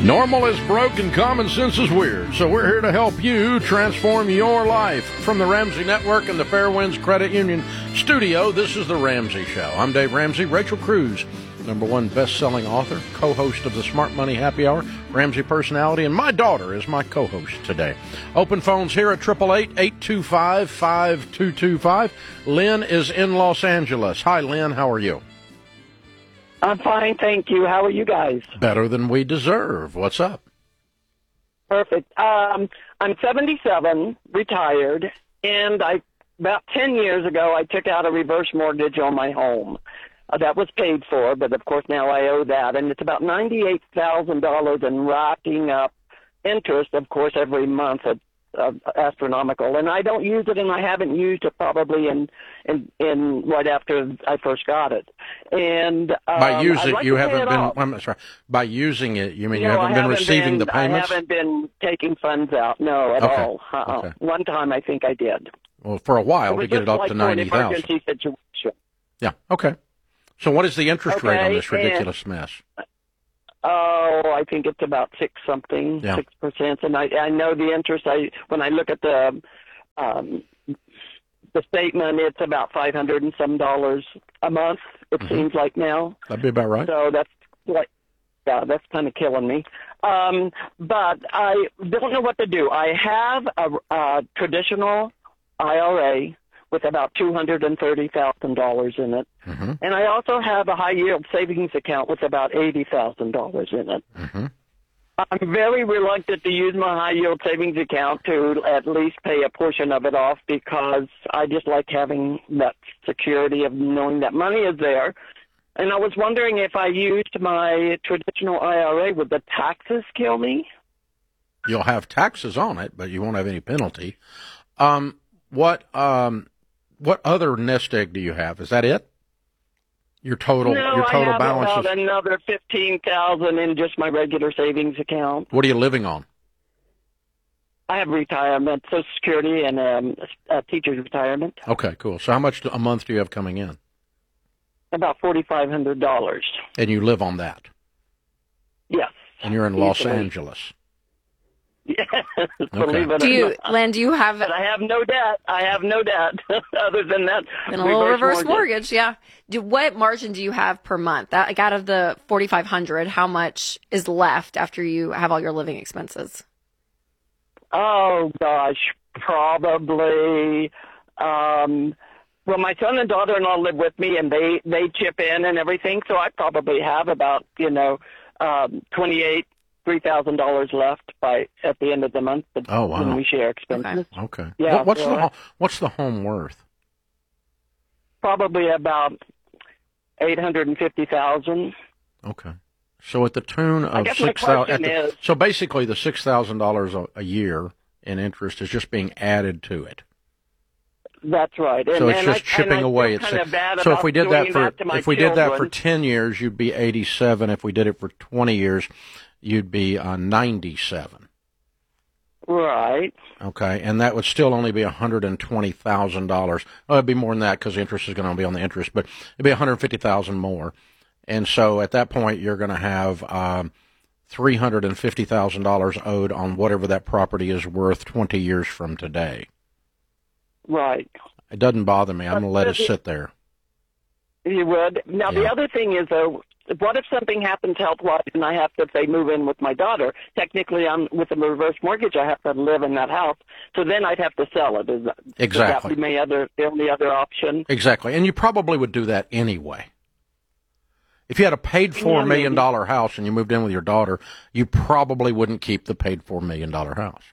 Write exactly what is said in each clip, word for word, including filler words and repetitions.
Normal is broke and common sense is weird, so we're here to help you transform your life. From the Ramsey Network and the Fairwinds Credit Union studio, this is The Ramsey Show. I'm Dave Ramsey. Rachel Cruz, number one best-selling author, co-host of the Smart Money Happy Hour, Ramsey personality, and my daughter is my co-host today. Open phones here at eight eight eight, eight two five, five two two five. Lynn is in Los Angeles. Hi, Lynn. How are you? I'm fine, thank you. How are you guys? Better than we deserve. What's up? Perfect. Um, I'm seventy-seven, retired, and I about ten years ago I took out a reverse mortgage on my home. Uh, that was paid for, but of course now I owe that, and it's about ninety-eight thousand dollars and racking up interest, of course, every month. It's uh, astronomical, and I don't use it, and I haven't used it probably in in, in right after I first got it. And um, by using like it, you haven't it been. off. I'm sorry. By using it, you mean no, you haven't I been haven't receiving been, the payments? I haven't been taking funds out. No, at okay. all. Uh-uh. Okay. One time I think I did. Well, for a while it to get it up like to ninety thousand. Emergency situation. Yeah. Okay. So, what is the interest okay, rate on this and, ridiculous mess? Oh, I think it's about six something, Yeah. six percent. And I, I know the interest. I when I look at the um, the statement, it's about five hundred and some dollars a month. It mm-hmm. seems like now. That'd be about right. So that's like, yeah, that's kind of killing me. Um, but I don't know what to do. I have a, a traditional I R A with about two hundred and thirty thousand dollars in it. Mm-hmm. And I also have a high-yield savings account with about eighty thousand dollars in it. Mm-hmm. I'm very reluctant to use my high-yield savings account to at least pay a portion of it off because I just like having that security of knowing that money is there. And I was wondering if I used my traditional I R A, would the taxes kill me? You'll have taxes on it, but you won't have any penalty. Um, what um, what other nest egg do you have? Is that it? Your total, no, your total I have balance about is another fifteen thousand in just my regular savings account. What are you living on? I have retirement, Social Security, and um, a teacher's retirement. Okay, cool. So how much a month do you have coming in? About forty-five hundred dollars. And you live on that? Yes. And you're in easily. Los Angeles? Yes, Okay. believe it Do or you, not. Len, do you have But I have no debt. I have no debt other than that. and a little reverse mortgage? mortgage. Yeah. Do, what margin do you have per month? That, like out of the forty-five hundred, how much is left after you have all your living expenses? Oh, gosh, probably. Um, well, my son and daughter-in-law live with me, and they, they chip in and everything, so I probably have about, you know, um, twenty-eight, three thousand dollars left by at the end of the month. Oh, wow. When we share expenses. Okay. Okay. Yeah, What, what's well, the ho- what's the home worth? Probably about eight hundred and fifty thousand. Okay. So at the tune I of guess my six thousand, question is- so basically the six thousand dollars a year in interest is just being added to it. That's right. And, So it's and just I, chipping and I away. feel It's kind of bad so if about we did that doing for to my if we did that for children. ten years, you'd be eighty-seven. If we did it for twenty years, you'd be uh, ninety-seven. Right. Okay, and that would still only be one hundred and twenty thousand dollars. Well, it'd be more than that because interest is going to be on the interest, but it'd be one hundred fifty thousand more. And so at that point, you're going to have um, three hundred and fifty thousand dollars owed on whatever that property is worth twenty years from today. Right. It doesn't bother me. I'm going to let it sit there. You would. Now, Yeah. the other thing is, though, what if something happens health-wise and I have to, say, move in with my daughter? Technically, I'm with a reverse mortgage. I have to live in that house. So then I'd have to sell it. Is that, Exactly. Would that be my other, the only other option? Exactly. And you probably would do that anyway. If you had a paid-for Yeah, million maybe. dollar house and you moved in with your daughter, you probably wouldn't keep the paid-for million dollar house.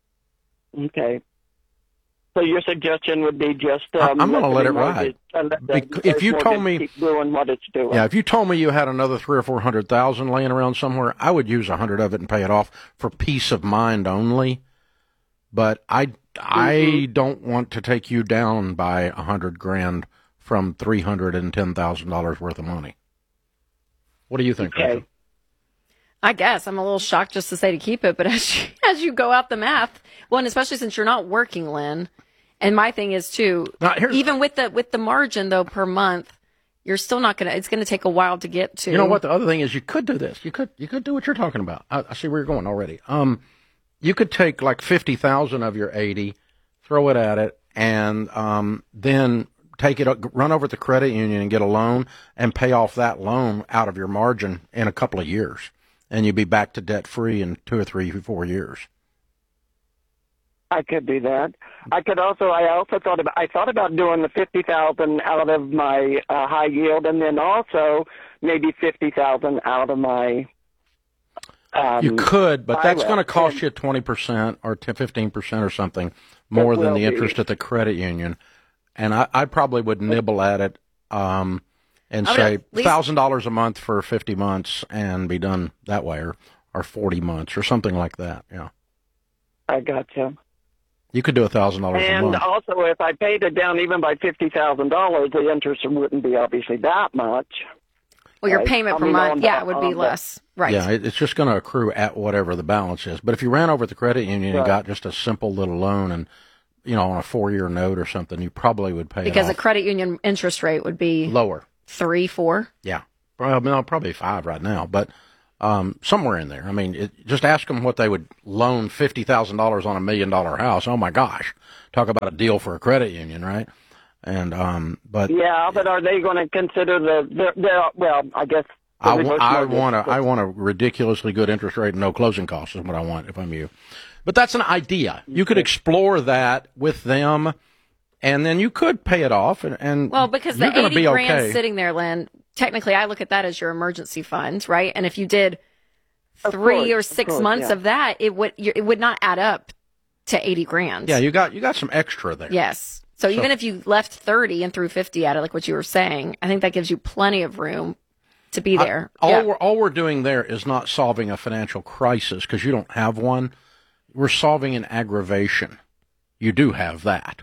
Okay. So your suggestion would be just I- um, I'm gonna the let it remortgage- ride. uh, let the Bec- if you reverse told mortgage me- keep doing what it's doing. Yeah, if you told me you had another three or four hundred thousand laying around somewhere, I would use a hundred of it and pay it off for peace of mind only. But I, I Mm-hmm. don't want to take you down by a hundred grand from three hundred and ten thousand dollars worth of money. What do you think, Okay. Rachel? I guess I'm a little shocked just to say to keep it, but as you, as you go out the math, well, and especially since you're not working, Lynn, and my thing is too, Now, here's- even with the with the margin though per month, you're still not going to, it's going to take a while to get to. You know what? The other thing is you could do this. You could, you could do what you're talking about. I, I see where you're going already. Um, you could take like fifty thousand of your eighty, throw it at it, and, um, then take it, run over to the credit union and get a loan and pay off that loan out of your margin in a couple of years. And you'd be back to debt free in two or three, four years. I could do that. I could also. I also thought about. I thought about doing the fifty thousand out of my uh, high yield, and then also maybe fifty thousand out of my. Um, you could, but that's going to cost and, you twenty percent or fifteen percent or something more than the interest be. at the credit union. And I, I probably would nibble at it um, and say one thousand dollars a month for fifty months and be done that way, or, or forty months or something like that. Yeah, I gotcha. You could do one thousand dollars a month. And also, if I paid it down even by fifty thousand dollars, the interest wouldn't be obviously that much. Well, your right? payment I per mean, month, yeah, it would be the, less. Right. Yeah, it, it's just going to accrue at whatever the balance is. But if you ran over at the credit union right. and got just a simple little loan and, you know, on a four-year note or something, you probably would pay Because it a credit union interest rate would be lower. Three, four? Yeah. Well, no, probably five right now, but um, somewhere in there. I mean, it, just ask them what they would loan fifty thousand dollars on a million-dollar house. Oh, my gosh. Talk about a deal for a credit union, right? And um, but yeah, but are they going to consider the, the, the well? I guess I, w- I want a I want a ridiculously good interest rate and no closing costs is what I want if I'm you. But that's an idea. You could explore that with them, and then you could pay it off. And, and well, because the eighty eighty grand okay. sitting there, Lynn. Technically, I look at that as your emergency fund, right? And if you did three course, or six of course, months yeah. of that, it would it would not add up to eighty grand. Yeah, you got you got some extra there. Yes. So, so even if you left thirty and threw fifty at it, like what you were saying, I think that gives you plenty of room to be there. I, all, yeah. we're, all we're doing there is not solving a financial crisis because you don't have one. We're solving an aggravation. You do have that.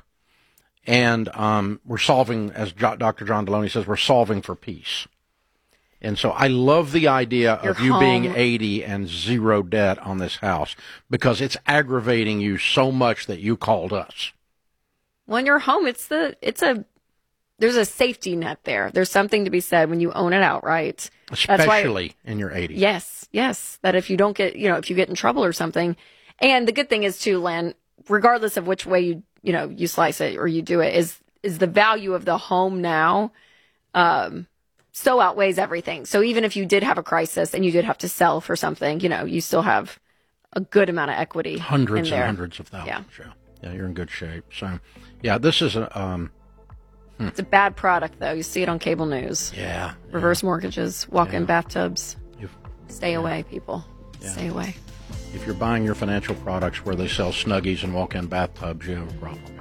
And um, we're solving, as jo- Doctor John Deloney says, we're solving for peace. And so I love the idea Your of you home. being eighty and zero debt on this house because it's aggravating you so much that you called us. When you're home, it's the it's a there's a safety net there. There's something to be said when you own it outright. Especially why, in your eighties. Yes, yes. That if you don't get, you know, if you get in trouble or something. And the good thing is too, Len, regardless of which way you, you know, you slice it or you do it, is is the value of the home now um, so outweighs everything. So even if you did have a crisis and you did have to sell for something, you know, you still have a good amount of equity. Hundreds in and there. hundreds of thousands. Yeah. yeah. Yeah, you're in good shape. So, yeah, this is a... Um, hmm. It's a bad product, though. You see it on cable news. Yeah. Reverse yeah. mortgages, walk-in yeah. bathtubs. You've, Stay yeah. away, people. Yeah. Stay away. If you're buying your financial products where they sell Snuggies and walk-in bathtubs, you have a problem.